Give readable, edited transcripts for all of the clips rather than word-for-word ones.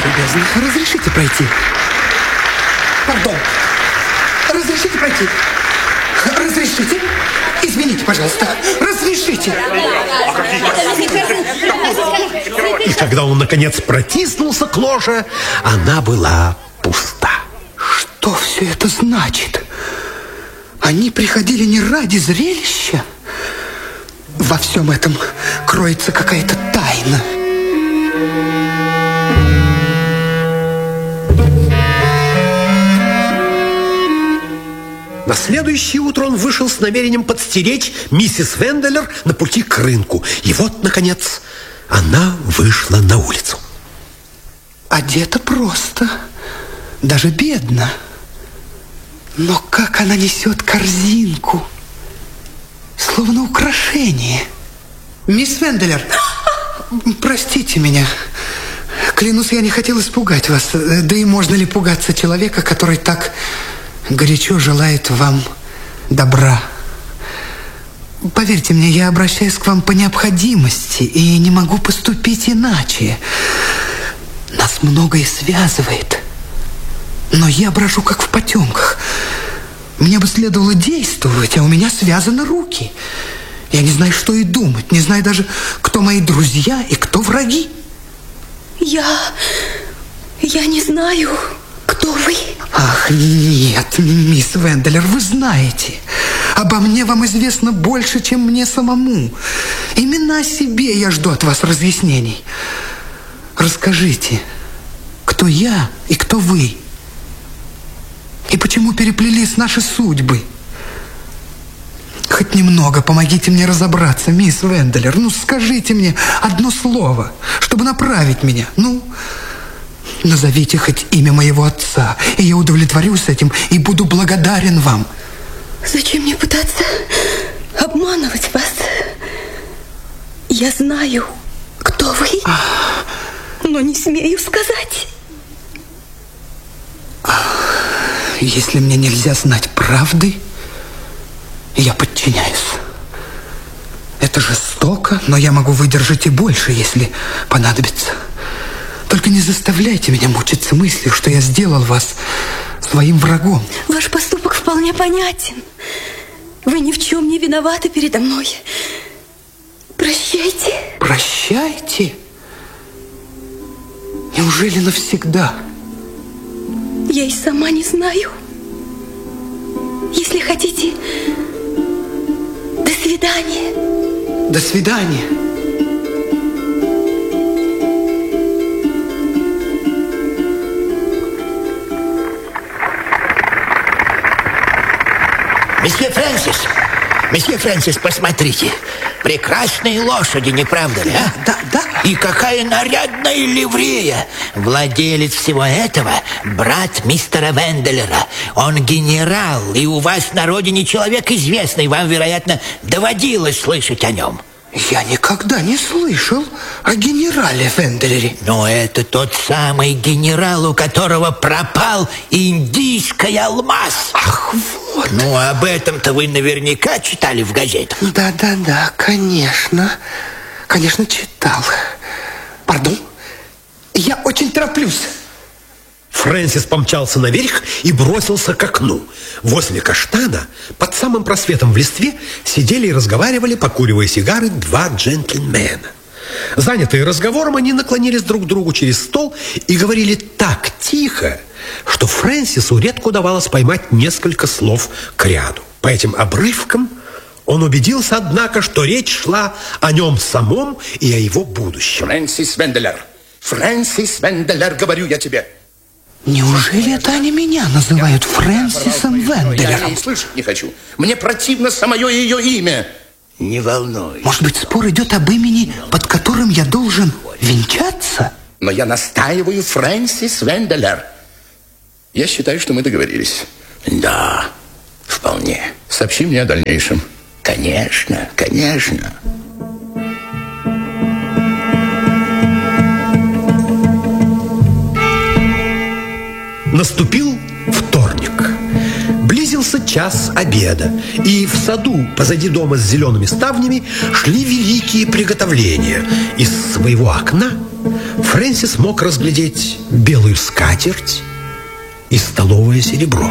любезны, разрешите пройти? Пардон. Разрешите пройти? Разрешите? Извините, пожалуйста. Разрешите. И когда он, наконец, протиснулся к ложе, она была пуста. Что все это значит? Они приходили не ради зрелища? Во всем этом кроется какая-то тайна. На следующее утро он вышел с намерением подстеречь миссис Венделер на пути к рынку. И вот, наконец, она вышла на улицу. Одета просто, даже бедно. Но как она несет корзинку, словно украшение. Мисс Венделер, простите меня. Клянусь, я не хотел испугать вас. Да и можно ли пугаться человека, который так горячо желает вам добра? Поверьте мне, я обращаюсь к вам по необходимости и не могу поступить иначе. Нас многое связывает, но я брожу как в потемках. Мне бы следовало действовать, а у меня связаны руки. Я не знаю, что и думать, не знаю даже, кто мои друзья и кто враги. Я не знаю, кто вы. Ах, нет, мисс Венделер, вы знаете. Обо мне вам известно больше, чем мне самому. Именно о себе я жду от вас разъяснений. Расскажите, кто я и кто вы? И почему переплелись наши судьбы? Хоть немного помогите мне разобраться, мисс Венделер. Ну, скажите мне одно слово, чтобы направить меня. Ну, назовите хоть имя моего отца, и я удовлетворюсь этим и буду благодарен вам. Зачем мне пытаться обманывать вас? Я знаю, кто вы, но не смею сказать. Если мне нельзя знать правды, я подчиняюсь. Это жестоко, но я могу выдержать и больше, если понадобится. Только не заставляйте меня мучиться мыслью, что я сделал вас своим врагом. Ваш поступок вполне понятен. Вы ни в чем не виноваты передо мной. Прощайте. Прощайте? Неужели навсегда? Я и сама не знаю. Если хотите, до свидания. До свидания. Месье Фрэнсис, посмотрите. Прекрасные лошади, не правда ли, а? Да. И какая нарядная ливрея. Владелец всего этого – брат мистера Венделера. Он генерал, и у вас на родине человек известный. Вам, вероятно, доводилось слышать о нем. Я никогда не слышал о генерале Венделере. Но это тот самый генерал, у которого пропал индийский алмаз. Ах, вот. Ну, об этом-то вы наверняка читали в газетах. Да, конечно. Конечно, читал. Пардон, я очень тороплюсь. Фрэнсис помчался наверх и бросился к окну. Возле каштана, под самым просветом в листве, сидели и разговаривали, покуривая сигары, два джентльмена. Занятые разговором, они наклонились друг к другу через стол и говорили так тихо, что Фрэнсису редко удавалось поймать несколько слов к ряду. По этим обрывкам он убедился, однако, что речь шла о нем самом и о его будущем. Фрэнсис Венделер, говорю я тебе. Неужели это они меня называют Фрэнсисом Венделером? Я слышать не хочу. Мне противно самое ее имя. Не волнуйся. Может быть, спор идет об имени, под которым я должен венчаться? Но я настаиваю, Фрэнсис Венделер. Я считаю, что мы договорились. Да, вполне. Сообщи мне о дальнейшем. Конечно. Наступил вторник. Близился час обеда, и в саду позади дома с зелеными ставнями шли великие приготовления. Из своего окна Фрэнсис мог разглядеть белую скатерть и столовое серебро.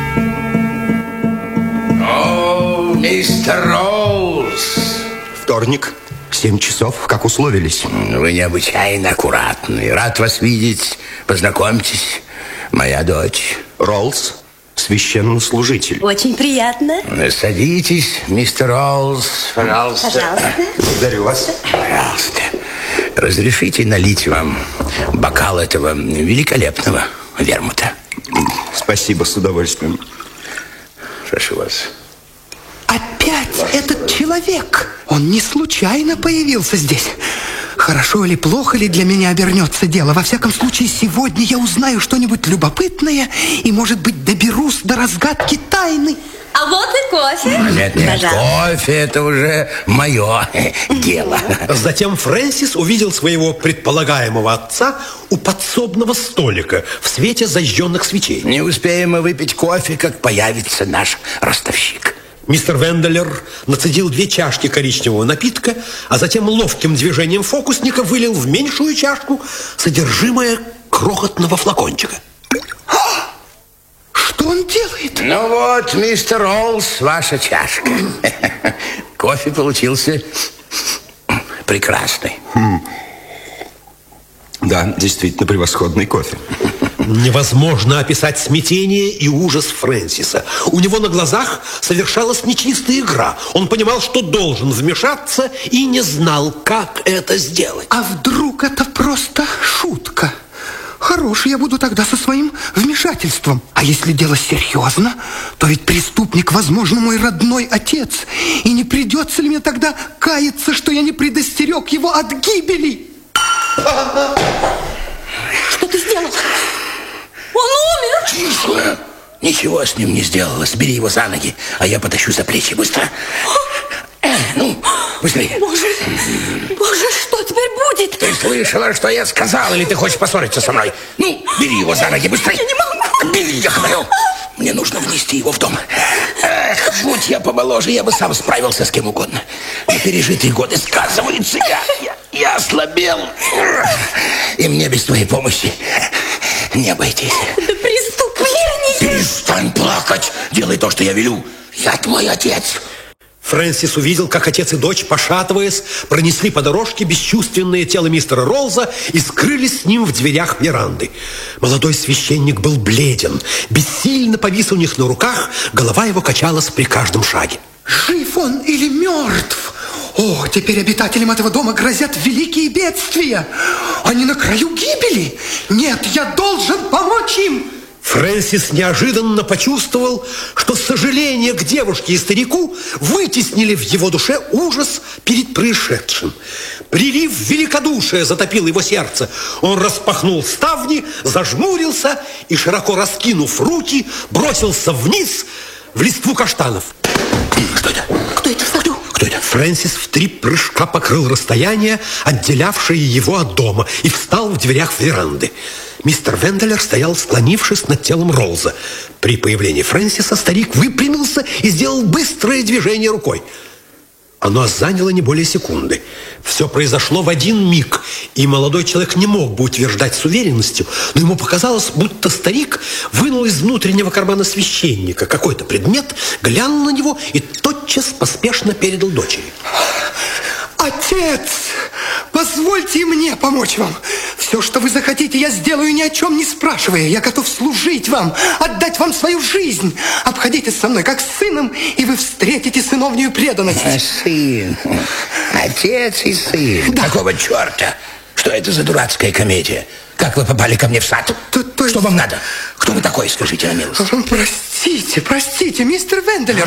О, мистер Роуз! Вторник, 7 часов, как условились. Вы необычайно аккуратны. Рад вас видеть. Познакомьтесь, моя дочь. Роллс, священнослужитель. Очень приятно. Садитесь, мистер Роуз, пожалуйста. Пожалуйста. Благодарю вас. Пожалуйста. Разрешите налить вам бокал этого великолепного вермута? Спасибо, с удовольствием. Прошу вас. Опять этот человек. Он не случайно появился здесь. Хорошо или плохо ли для меня обернется дело. Во всяком случае, сегодня я узнаю что-нибудь любопытное и, может быть, доберусь до разгадки тайны. А вот и кофе. Нет, кофе это уже мое дело. Затем Фрэнсис увидел своего предполагаемого отца у подсобного столика в свете зажженных свечей. Не успеем мы выпить кофе, как появится наш ростовщик. Мистер Венделер нацедил 2 чашки коричневого напитка, а затем ловким движением фокусника вылил в меньшую чашку содержимое крохотного флакончика. Что он делает? Ну вот, мистер Роуз, ваша чашка. Кофе получился прекрасный. Да, действительно превосходный кофе. Невозможно описать смятение и ужас Фрэнсиса. У него на глазах совершалась нечистая игра. Он понимал, что должен вмешаться, и не знал, как это сделать. А вдруг это просто шутка? Хорош я буду тогда со своим вмешательством. А если дело серьезно, то ведь преступник, возможно, мой родной отец. И не придется ли мне тогда каяться, что я не предостерег его от гибели? Что ты сделал? Он умер! Тише! Ничего с ним не сделалось. Бери его за ноги, а я потащу за плечи. Быстро! Ну, быстрее! Боже, что теперь будет? Ты слышала, что я сказал, или ты хочешь поссориться со мной? Ну, бери его за ноги, быстрее! Я не могу! Бери, я говорю! Мне нужно внести его в дом. Эх, будь я помоложе, я бы сам справился с кем угодно. Но пережитые годы сказываются. Я ослабел. И мне без твоей помощи не обойтись. Это преступление! Перестань плакать. Делай то, что я велю. Я твой отец. Фрэнсис увидел, как отец и дочь, пошатываясь, пронесли по дорожке бесчувственное тело мистера Роллза и скрылись с ним в дверях веранды. Молодой священник был бледен, бессильно повис у них на руках, голова его качалась при каждом шаге. Жив он или мертв? О, теперь обитателям этого дома грозят великие бедствия. Они на краю гибели. Нет, я должен помочь им. Фрэнсис неожиданно почувствовал, что сожаление к девушке и старику вытеснили в его душе ужас перед происшедшим. Прилив великодушия затопил его сердце. Он распахнул ставни, зажмурился и, широко раскинув руки, бросился вниз в листву каштанов. Что это? Кто это в саду? Кто это? Фрэнсис в 3 прыжка покрыл расстояние, отделявшее его от дома, и встал в дверях веранды. Мистер Венделер стоял, склонившись над телом Роллза. При появлении Фрэнсиса старик выпрямился и сделал быстрое движение рукой. Оно заняло не более секунды. Все произошло в один миг, и молодой человек не мог бы утверждать с уверенностью, но ему показалось, будто старик вынул из внутреннего кармана священника какой-то предмет, глянул на него и тотчас поспешно передал дочери. Отец, позвольте мне помочь вам. Все, что вы захотите, я сделаю, ни о чем не спрашивая. Я готов служить вам, отдать вам свою жизнь. Обходитесь со мной как с сыном, и вы встретите сыновнюю преданность. Сын. Отец и сын. Да. Какого черта? Что это за дурацкая комедия? Как вы попали ко мне в сад? Что вам надо? Кто вы такой, скажите на милость? Простите, мистер Венделер.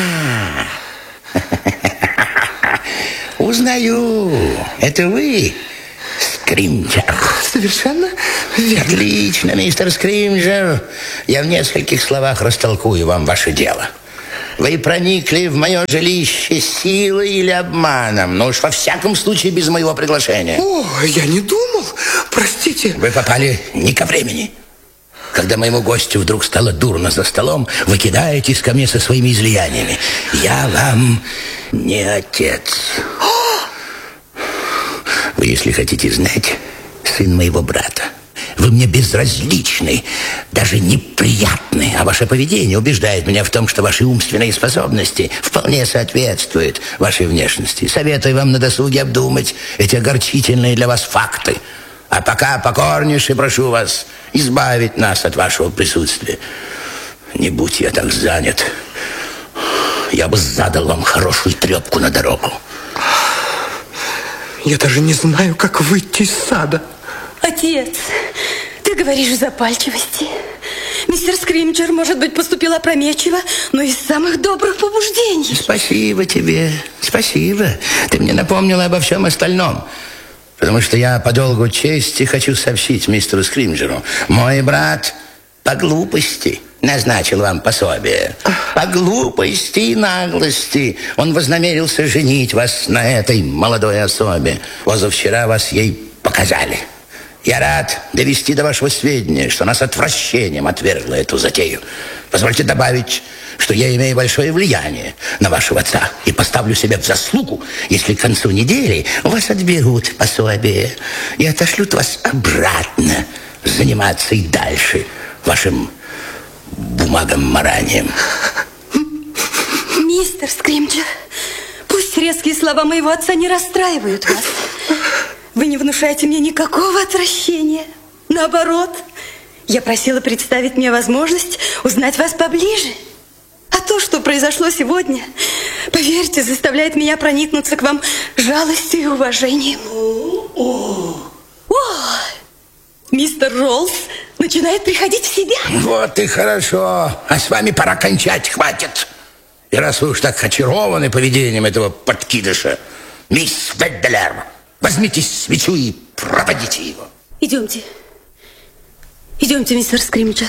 Узнаю. Это вы, Скримджер. Совершенно верно. Отлично, мистер Скримджер. Я в нескольких словах растолкую вам ваше дело. Вы проникли в мое жилище силой или обманом, но уж во всяком случае без моего приглашения. О, я не думал. Простите. Вы попали не ко времени. Когда моему гостю вдруг стало дурно за столом, вы кидаетесь ко мне со своими излияниями. Я вам не отец. Вы, если хотите знать, сын моего брата. Вы мне безразличны, даже неприятны, а ваше поведение убеждает меня в том, что ваши умственные способности вполне соответствуют вашей внешности. Советую вам на досуге обдумать эти огорчительные для вас факты. А пока покорнейше прошу вас избавить нас от вашего присутствия. Не будь я так занят, я бы задал вам хорошую трепку на дорогу. Я даже не знаю, как выйти из сада. Отец, ты говоришь в запальчивости. Мистер Скримджер, может быть, поступил опрометчиво, но из самых добрых побуждений. Спасибо тебе, спасибо. Ты мне напомнила обо всем остальном. Потому что я по долгу чести хочу сообщить мистеру Скримджеру. Мой брат по глупости назначил вам пособие. По глупости и наглости он вознамерился женить вас на этой молодой особе. Позавчера вас ей показали. Я рад довести до вашего сведения, что она с отвращением отвергла эту затею. Позвольте добавить, что я имею большое влияние на вашего отца и поставлю себя в заслугу, если к концу недели у вас отберут пособие и отошлют вас обратно заниматься и дальше вашим бумагом-маранием. Мистер Скримджер, пусть резкие слова моего отца не расстраивают вас. Вы не внушаете мне никакого отвращения. Наоборот, я просила представить мне возможность узнать вас поближе. А то, что произошло сегодня, поверьте, заставляет меня проникнуться к вам жалостью и уважением. О, мистер Роллс начинает приходить в себя. Вот и хорошо. А с вами пора кончать, хватит. И раз вы уж так очарованы поведением этого подкидыша, мисс Венделер, возьмите свечу и проводите его. Идемте. Идемте, мистер Скримджер.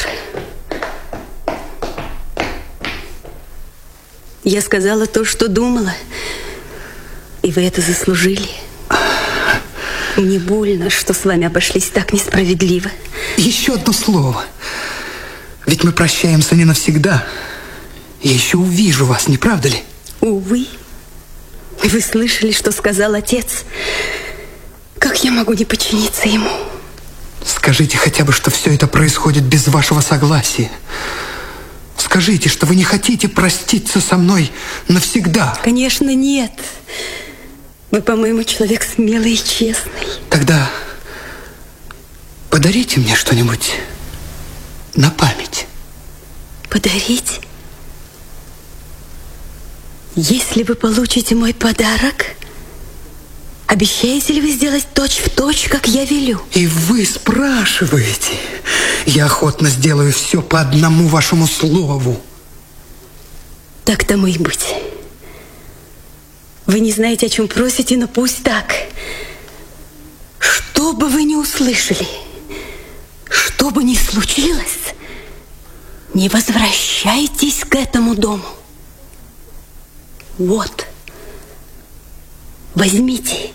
Я сказала то, что думала, и вы это заслужили. Мне больно, что с вами обошлись так несправедливо. Еще одно слово. Ведь мы прощаемся не навсегда. Я еще увижу вас, не правда ли? Увы. Вы слышали, что сказал отец? Как я могу не подчиниться ему? Скажите хотя бы, что все это происходит без вашего согласия. Скажите, что вы не хотите проститься со мной навсегда. Конечно, нет. Вы, по-моему, человек смелый и честный. Тогда подарите мне что-нибудь на память. Подарить? Если вы получите мой подарок, обещаете ли вы сделать точь-в-точь, как я велю? И вы спрашиваете. Я охотно сделаю все по одному вашему слову. Так тому и быть. Вы не знаете, о чем просите, но пусть так. Что бы вы ни услышали, что бы ни случилось, не возвращайтесь к этому дому. Вот. Возьмите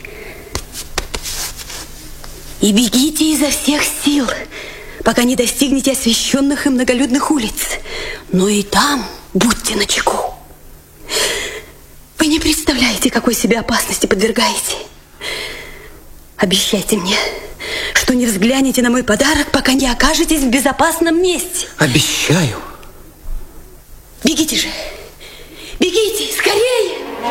и бегите изо всех сил, пока не достигнете освещенных и многолюдных улиц. Но и там будьте начеку. Вы не представляете, какой себе опасности подвергаете. Обещайте мне, что не взглянете на мой подарок, пока не окажетесь в безопасном месте. Обещаю. Бегите же. Бегите, скорее!